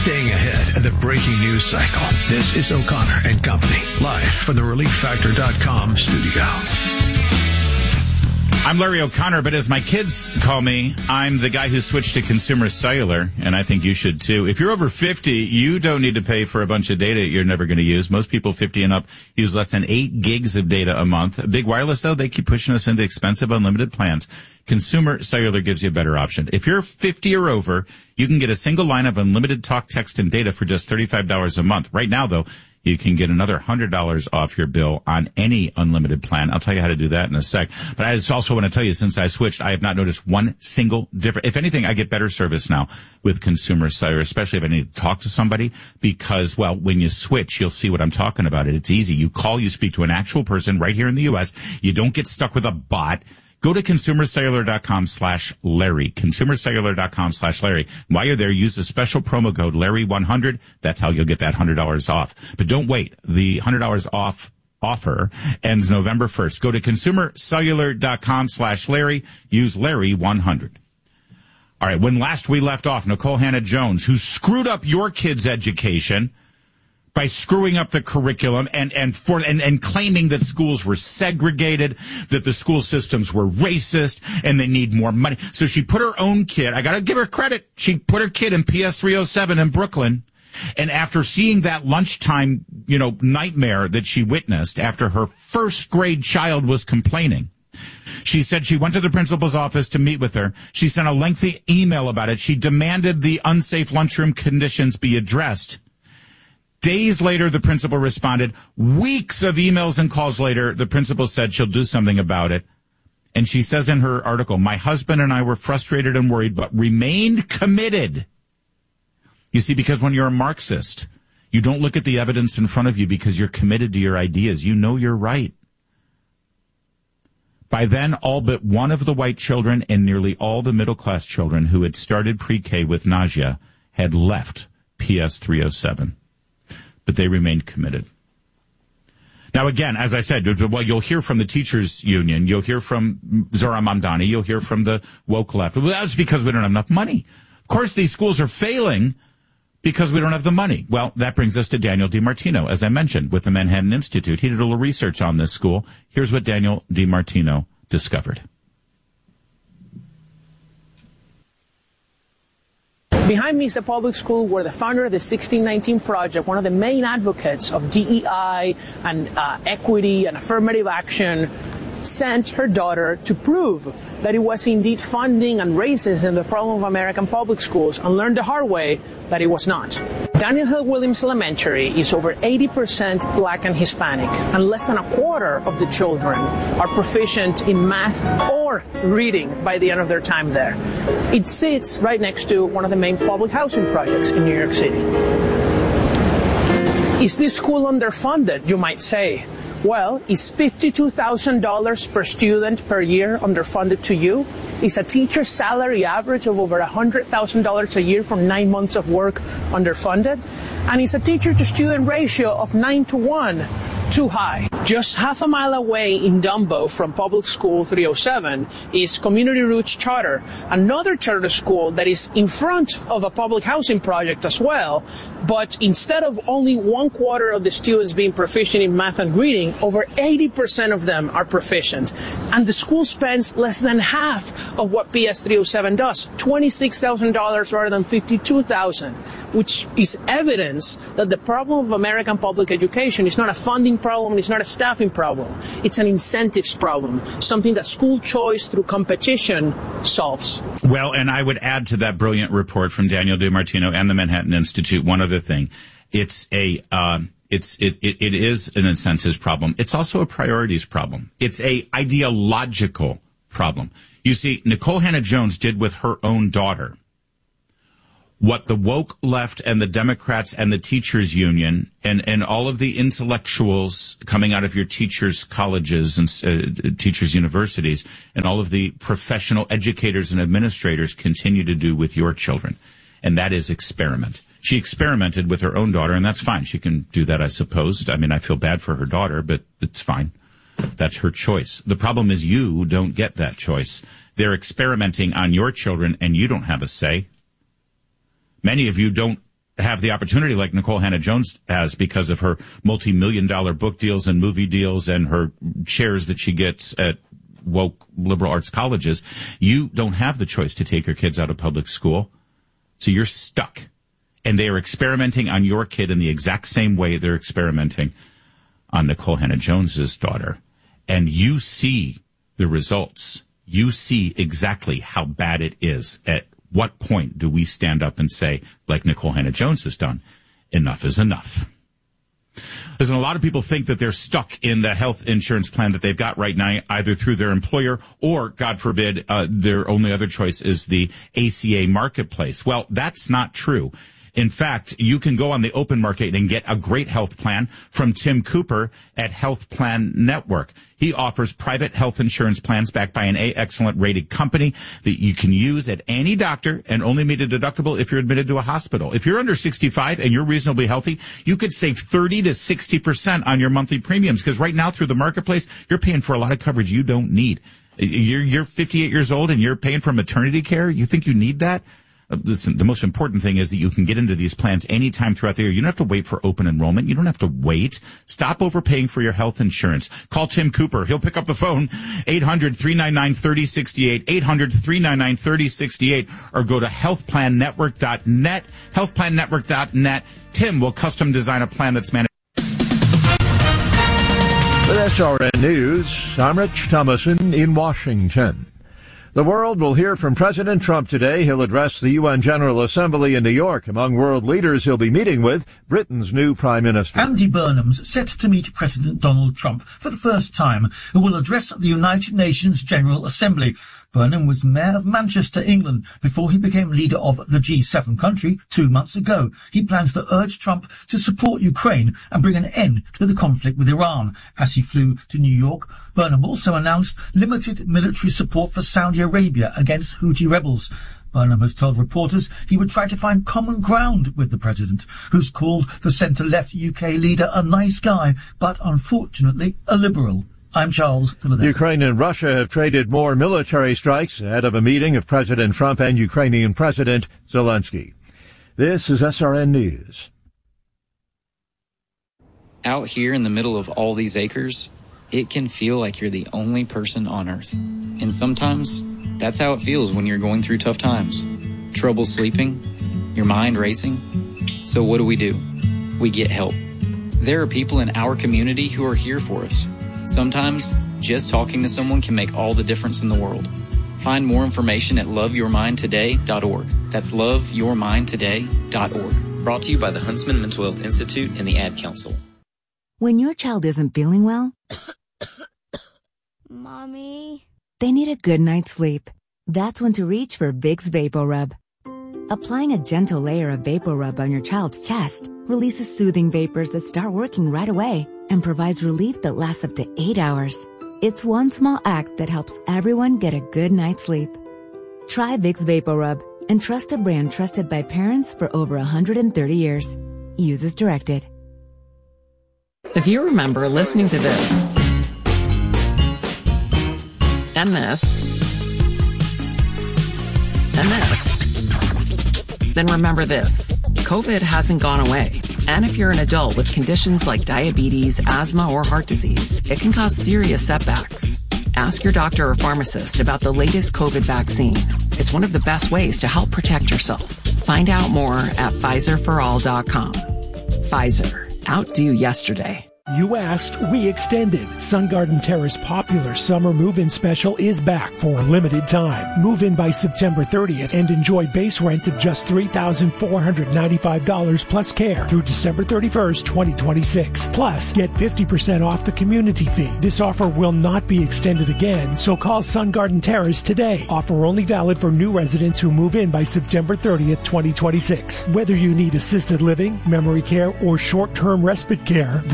Staying ahead of the breaking news cycle. This is O'Connor and Company, live from the ReliefFactor.com studio. I'm Larry O'Connor, but as my kids call me, I'm the guy who switched to Consumer Cellular, and I think you should too. If you're over 50, you don't need to pay for a bunch of data you're never going to use. Most people 50 and up use less than 8 gigs of data a month. Big Wireless, though, they keep pushing us into expensive unlimited plans. Consumer Cellular gives you a better option. If you're 50 or over, you can get a single line of unlimited talk, text, and data for just $35 a month. Right now, though, you can get another $100 off your bill on any unlimited plan. I'll tell you how to do that in a sec. But I just also want to tell you, since I switched, I have not noticed one single difference. If anything, I get better service now with Consumer Cellular, especially if I need to talk to somebody, because, well, when you switch, you'll see what I'm talking about. It's easy. You call, you speak to an actual person right here in the U.S. You don't get stuck with a bot. Go to consumercellular.com/Larry, consumercellular.com/Larry. While you're there, use the special promo code Larry100. That's how you'll get that $100 off. But don't wait. The $100 off offer ends November 1st. Go to consumercellular.com/Larry. Use Larry100. All right. When last we left off, Nicole Hannah-Jones, who screwed up your kids' education by screwing up the curriculum and claiming that schools were segregated, that the school systems were racist, and they need more money. So she put her own kid, I gotta give her credit, she put her kid in PS 307 in Brooklyn, and after seeing that lunchtime, nightmare that she witnessed after her first grade child was complaining, she said she went to the principal's office to meet with her. She sent a lengthy email about it. She demanded the unsafe lunchroom conditions be addressed. Days later, the principal responded. Weeks of emails and calls later, the principal said she'll do something about it. And she says in her article, my husband and I were frustrated and worried, but remained committed. You see, because when you're a Marxist, you don't look at the evidence in front of you because you're committed to your ideas. You know you're right. By then, all but one of the white children and nearly all the middle-class children who had started pre-K with nausea had left PS 307. But they remained committed. Now, again, as I said, well, you'll hear from the teachers union, you'll hear from Zohran Mamdani, you'll hear from the woke left. Well, that's because we don't have enough money. Of course, these schools are failing because we don't have the money. Well, that brings us to Daniel DiMartino, as I mentioned, with the Manhattan Institute. He did a little research on this school. Here's what Daniel DiMartino discovered. Behind me is the public school where the founder of the 1619 Project, one of the main advocates of DEI and equity and affirmative action, sent her daughter to prove that it was indeed funding and racism the problem of American public schools, and learned the hard way that it was not. Daniel Hill Williams Elementary is over 80% black and Hispanic, and less than a quarter of the children are proficient in math or reading by the end of their time there. It sits right next to one of the main public housing projects in New York City. Is this school underfunded, you might say? Well, is $52,000 per student per year underfunded to you? Is a teacher's salary average of over $100,000 a year from 9 months of work underfunded? And is a teacher-to-student ratio of 9-to-1 too high? Just half a mile away in Dumbo from Public School 307 is Community Roots Charter, another charter school that is in front of a public housing project as well, but instead of only 1/4 of the students being proficient in math and reading, over 80% of them are proficient. And the school spends less than half of what PS 307 does, $26,000 rather than $52,000, which is evidence that the problem of American public education is not a funding problem, it's not a staffing problem, it's an incentives problem, something that school choice through competition solves. Well, and I would add to that brilliant report from Daniel DiMartino and the Manhattan Institute one other thing. It is an incentives problem. It's also a priorities problem. It's a ideological problem. You see, Nicole Hannah-Jones did with her own daughter what the woke left and the Democrats and the teachers union and all of the intellectuals coming out of your teachers colleges and teachers universities and all of the professional educators and administrators continue to do with your children. And that is experiment. She experimented with her own daughter, and that's fine. She can do that, I suppose. I mean, I feel bad for her daughter, but it's fine. That's her choice. The problem is you don't get that choice. They're experimenting on your children, and you don't have a say. Many of you don't have the opportunity like Nicole Hannah-Jones has because of her multi-million-dollar book deals and movie deals and her shares that she gets at woke liberal arts colleges, you don't have the choice to take your kids out of public school. So you're stuck. And they are experimenting on your kid in the exact same way they're experimenting on Nicole Hannah-Jones's daughter. And you see the results. You see exactly how bad it is. At what point do we stand up and say, like Nicole Hannah-Jones has done, enough is enough? Listen, a lot of people think that they're stuck in the health insurance plan that they've got right now, either through their employer or, God forbid, their only other choice is the ACA marketplace. Well, that's not true. In fact, you can go on the open market and get a great health plan from Tim Cooper at Health Plan Network. He offers private health insurance plans backed by an excellent rated company that you can use at any doctor and only meet a deductible if you're admitted to a hospital. If you're under 65 and you're reasonably healthy, you could save 30 to 60% on your monthly premiums, because right now through the marketplace, you're paying for a lot of coverage you don't need. You're 58 years old and you're paying for maternity care. You think you need that? Listen, the most important thing is that you can get into these plans anytime throughout the year. You don't have to wait for open enrollment. You don't have to wait. Stop overpaying for your health insurance. Call Tim Cooper. He'll pick up the phone, 800-399-3068, 800-399-3068, or go to healthplannetwork.net, healthplannetwork.net. Tim will custom design a plan that's managed. With SRN News, I'm Rich Thomason in Washington. The world will hear from President Trump today. He'll address the UN General Assembly in New York. Among world leaders he'll be meeting with, Britain's new Prime Minister. Andy Burnham's set to meet President Donald Trump for the first time, who will address the United Nations General Assembly. Burnham was Mayor of Manchester, England, before he became leader of the G7 country 2 months ago. He plans to urge Trump to support Ukraine and bring an end to the conflict with Iran. As he flew to New York, Burnham also announced limited military support for Saudi Arabia against Houthi rebels. Burnham has told reporters he would try to find common ground with the president, who's called the centre-left UK leader a nice guy, but unfortunately a liberal. I'm Charles Philadelphia. Ukraine and Russia have traded more military strikes ahead of a meeting of President Trump and Ukrainian President Zelensky. This is SRN News. Out here in the middle of all these acres, it can feel like you're the only person on Earth. And sometimes, that's how it feels when you're going through tough times. Trouble sleeping, your mind racing. So what do? We get help. There are people in our community who are here for us. Sometimes, just talking to someone can make all the difference in the world. Find more information at loveyourmindtoday.org. That's loveyourmindtoday.org. Brought to you by the Huntsman Mental Health Institute and the Ad Council. When your child isn't feeling well, Mommy, they need a good night's sleep. That's when to reach for Vicks VapoRub. Applying a gentle layer of VapoRub on your child's chest releases soothing vapors that start working right away and provides relief that lasts up to 8 hours. It's one small act that helps everyone get a good night's sleep. Try Vicks VapoRub and trust a brand trusted by parents for over 130 years. Use as directed. If you remember listening to this and this and this, then remember this. COVID hasn't gone away. And if you're an adult with conditions like diabetes, asthma, or heart disease, it can cause serious setbacks. Ask your doctor or pharmacist about the latest COVID vaccine. It's one of the best ways to help protect yourself. Find out more at PfizerForAll.com. Pfizer. Outdo yesterday. You asked, we extended. Sun Garden Terrace popular summer move-in special is back for a limited time. Move in by September 30th and enjoy base rent of just $3,495 plus care through December 31st, 2026. Plus, get 50% off the community fee. This offer will not be extended again, so call Sun Garden Terrace today. Offer only valid for new residents who move in by September 30th, 2026. Whether you need assisted living, memory care, or short-term respite care, the Sun Garden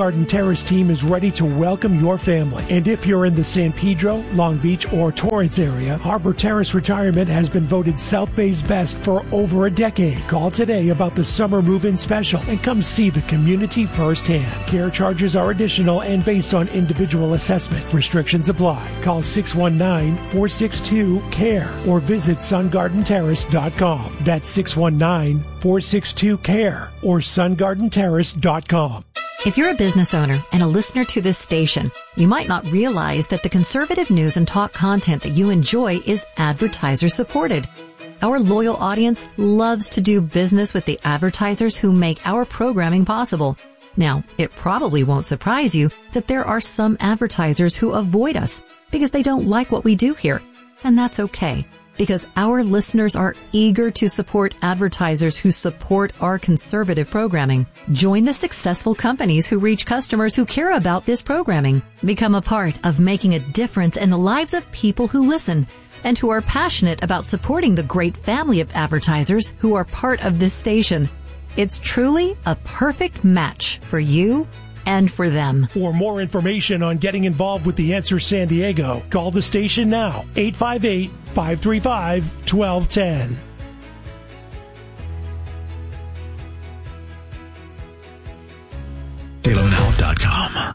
Garden Terrace team is ready to welcome your family. And if you're in the San Pedro, Long Beach, or Torrance area, Harbor Terrace Retirement has been voted South Bay's best for over a decade. Call today about the summer move-in special and come see the community firsthand. Care charges are additional and based on individual assessment. Restrictions apply. Call 619-462-CARE or visit sungardenterrace.com. That's 619-462-CARE or sungardenterrace.com. If you're a business owner and a listener to this station, you might not realize that the conservative news and talk content that you enjoy is advertiser supported. Our loyal audience loves to do business with the advertisers who make our programming possible. Now, it probably won't surprise you that there are some advertisers who avoid us because they don't like what we do here. And that's okay, because our listeners are eager to support advertisers who support our conservative programming. Join the successful companies who reach customers who care about this programming. Become a part of making a difference in the lives of people who listen and who are passionate about supporting the great family of advertisers who are part of this station. It's truly a perfect match for you and for them. For more information on getting involved with The Answer San Diego, call the station now, 858-535-1210. DailyNow.com.